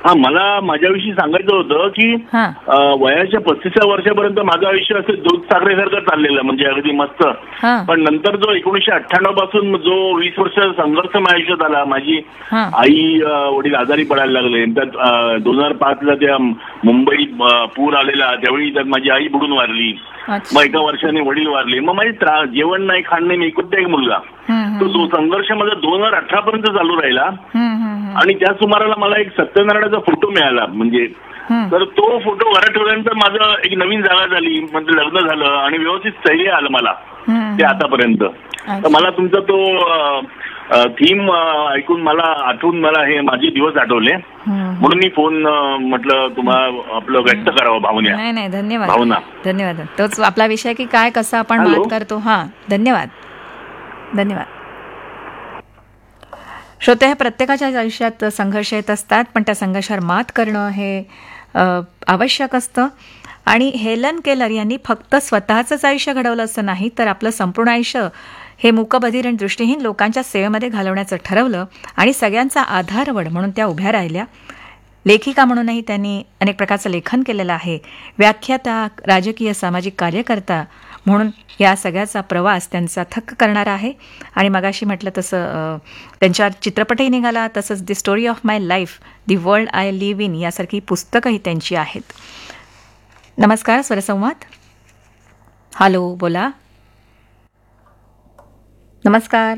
हा, मला माझ्याविषयी सांगायचं होतं की वयाच्या 35व्या वर्षापर्यंत माझं आयुष्य असं दूध साखरेसारखं चाललेलं, म्हणजे अगदी मस्त. पण नंतर जो 1998 पासून जो 20 वर्ष संघर्ष माझ्या आयुष्यात आला, माझी आई वडील आजारी पडायला लागले, त्यात 2005ला त्या मुंबई पूर आलेला, त्यावेळी त्यात माझी आई बुडून वारली, मग एका वर्षाने वडील वारले, मग माझे जेवण नाही, खाण नाही, मी एकुलता एक मुलगा. तो संघर्ष माझा 2018 पर्यंत चालू राहिला. आणि त्या सुमाराला मला एक सत्यनारायणाचा फोटो मिळाला, म्हणजे तर तो फोटो घरात ठेवल्यानंतर माझं एक नवीन जागा झाली, म्हणजे लग्न झालं आणि व्यवस्थित स्थैर्य आलं मला ते आतापर्यंत. तर मला तुमचा तो थीम ऐकून मला आठवून मला हे माझे दिवस आठवले, म्हणून मी फोन म्हटलं तुम्हाला आपलं व्यक्त करावं भावना. नाही, धन्यवाद. भावना, धन्यवाद. तोच आपला विषय की काय कसं आपण मात करतो. धन्यवाद. श्रोते, हे प्रत्येकाच्या आयुष्यात संघर्ष येत असतात, पण त्या संघर्षावर मात करणं हे आवश्यक असतं. आणि हेलन केलर यांनी फक्त स्वतःचंच आयुष्य घडवलं असं नाही, तर आपलं संपूर्ण आयुष्य हे मूकबधीर आणि दृष्टीहीन लोकांच्या सेवेमध्ये घालवण्याचं ठरवलं आणि सगळ्यांचा आधारवड म्हणून त्या उभ्या राहिल्या. लेखिका म्हणूनही त्यांनी अनेक प्रकारचं लेखन केलेलं आहे. व्याख्याता, राजकीय सामाजिक कार्यकर्ता म्हणून या सगळ्याचा प्रवास त्यांचा थक्क करणारा आहे. आणि मगाशी म्हटलं तसं त्यांच्यावर चित्रपटही निघाला, तसंच दी story of my life, the world I live in यासारखी पुस्तकंही त्यांची आहेत. नमस्कार, स्वरसंवाद. हॅलो, बोला. नमस्कार.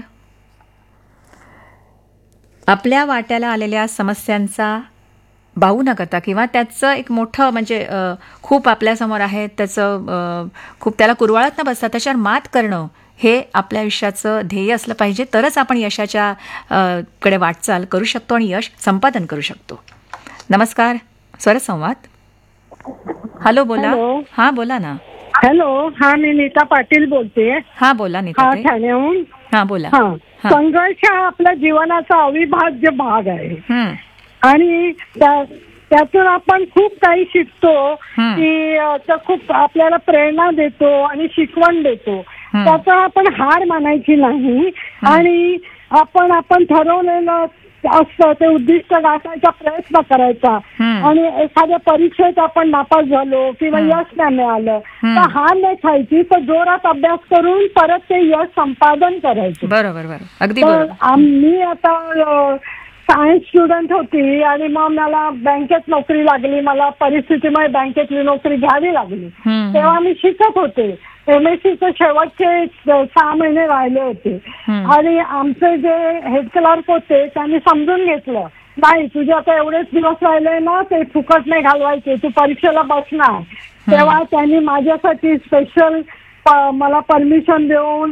आपल्या वाट्याला आलेल्या समस्यांचा बाऊ न करता किंवा त्याचं एक मोठं म्हणजे खूप आपल्यासमोर आहे, त्याचं खूप त्याला कुरवाळत न बसता त्याच्यावर मात करणं हे आपल्या आयुष्याचं ध्येय असलं पाहिजे, तरच आपण यशाच्या कडे वाटचाल करू शकतो आणि यश संपादन करू शकतो. नमस्कार, स्वरसंवाद. हॅलो, बोला. हा, बोला ना. हॅलो, मी नीता पाटील बोलते. हा, बोला नीता. ठाण्याहून. हा, बोला. संघर्ष हा आपल्या जीवनाचा अविभाज्य भाग आहे आणि त्यातून आपण खूप काही शिकतो की खूप आपल्याला प्रेरणा देतो आणि शिकवण देतो. त्याचा आपण हार मानायची नाही आणि आपण ठरवलेलं असतं ते उद्दिष्ट गाठायचा प्रयत्न करायचा. आणि एखाद्या परीक्षेत आपण नापास झालो किंवा यश नाही मिळालं तर हार नाही खायची, तर जोरात अभ्यास करून परत ते यश संपादन करायचं. बरोबर, अगदी बरोबर. मी आता सायन्स स्टुडंट होती आणि मग मला बँकेत नोकरी लागली, मला परिस्थितीमुळे बँकेतली नोकरी घ्यावी लागली. तेव्हा मी शिकत होते, MSc शेवटचे 6 महिने राहिले होते आणि आमचे जे हेड क्लर्क होते त्यांनी समजून घेतलं, नाही तुझे आता एवढेच दिवस राहिले ना, ते फुकट नाही घालवायचे, तू परीक्षेला बसणार. तेव्हा त्यांनी माझ्यासाठी स्पेशल मला परमिशन देऊन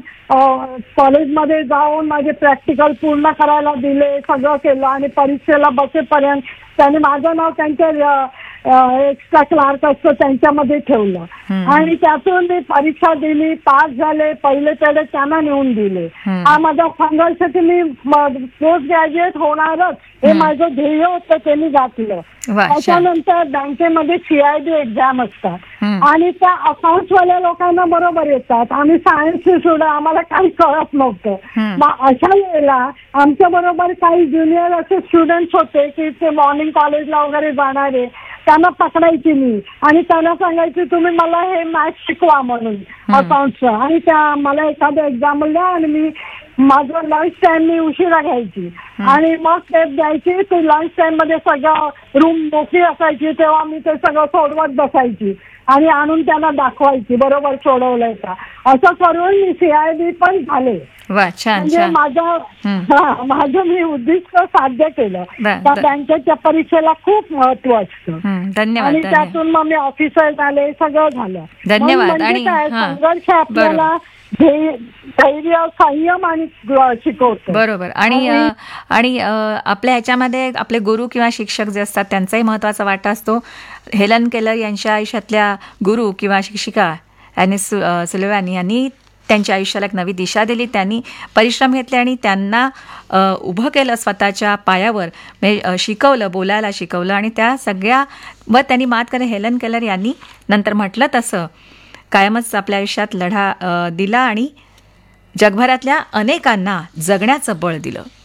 कॉलेजमध्ये जाऊन माझे प्रॅक्टिकल पूर्ण करायला दिले, सगळं केलं आणि परीक्षेला बसेपर्यंत त्यांनी माझं नाव त्यांच्या एक्स्ट्रा क्लार्क असतं त्यांच्यामध्ये ठेवलं आणि त्यातून मी परीक्षा दिली, पास झाले, पहिले पेढे त्यांना नेऊन दिले. हा माझा संघर्ष की मी पोस्ट ग्रॅज्युएट होणारच हे माझं ध्येय होतं, ते मी गाठलं. त्याच्यानंतर बँकेमध्ये CID एक्झाम असतात आणि त्या अकाउंट्सवाल्या लोकांना बरोबर येतात. आम्ही सायन्सचे स्टुडंट, आम्हाला काही कळत नव्हतं. मग अशा वेळेला आमच्या बरोबर काही ज्युनियर असे स्टुडंट्स होते की ते मॉर्निंग कॉलेजला वगैरे जाणारे, त्यांना पकडायची मी आणि त्यांना सांगायची तुम्ही मला हे मॅथ्स शिकवा म्हणून अकाउंटचं, आणि त्या मला एखाद्या एक्झाम द्या आणि मी माझं लंच टाइम मी उशिरा घ्यायची आणि मग स्टेप द्यायची. ते लंच टाइम मध्ये सगळं रूम मोकळी असायची तेव्हा मी ते सगळं सोडवत बसायची आणि आणून त्यांना दाखवायची बरोबर सोडवलंय का. असं करून मी CID पण झाले. म्हणजे माझं मी उद्दिष्ट साध्य केलं. त्या बँकेच्या परीक्षेला खूप महत्व असतं आणि त्यातून मग मी ऑफिसर झाले, सगळं झालं. धन्यवाद. आणि संघर्ष आपल्याला धैर्य, संयम आणि शिकवतो. बरोबर. आणि आपल्या ह्याच्यामध्ये आपले गुरु किंवा शिक्षक जे असतात त्यांचाही महत्वाचा वाटा असतो. हेलन केलर यांच्या आयुष्यातल्या गुरु किंवा शिक्षिका ॲनिस सुलिव्हन यांनी त्यांच्या आयुष्याला एक नवी दिशा दिली. त्यांनी परिश्रम घेतले आणि त्यांना उभं केलं स्वतःच्या पायावर, शिकवलं, बोलायला शिकवलं आणि त्या सगळ्या व त्यांनी मात केली. हेलन केलर यांनी नंतर म्हटलं तसं कायमच आपल्या आयुष्यात लढा दिला आणि जगभरातल्या अनेकांना जगण्याचं बळ दिलं.